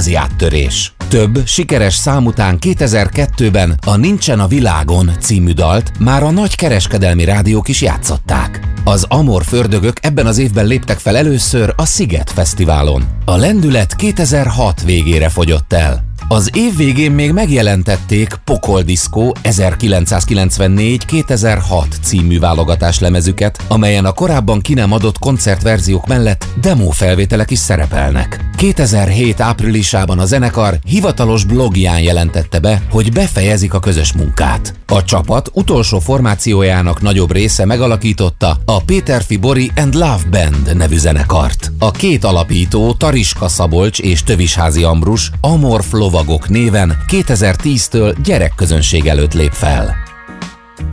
igazi áttörés. Több sikeres szám után 2002-ben a Nincsen a világon című dalt már a nagy kereskedelmi rádiók is játszották. Az Amor Fördögök ebben az évben léptek fel először a Sziget Fesztiválon. A lendület 2006 végére fogyott el. Az év végén még megjelentették Pokoldiszkó 1994-2006 című válogatás lemezüket, amelyen a korábban ki nem adott koncertverziók mellett demófelvételek is szerepelnek. 2007 áprilisában a zenekar hivatalos blogján jelentette be, hogy befejezik a közös munkát. A csapat utolsó formációjának nagyobb része megalakította a Péterfi Bori and Love Band nevű zenekart. A két alapító, Tariska Szabolcs és Tövisházi Ambrus Amorf Lovagok néven 2010-től gyerekközönség előtt lép fel.